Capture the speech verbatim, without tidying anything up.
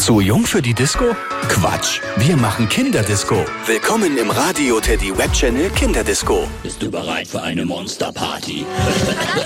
Zu jung für die Disco? Quatsch, wir machen Kinderdisco. Willkommen im Radio Teddy Web Channel Kinderdisco. Bist du bereit für eine Monsterparty?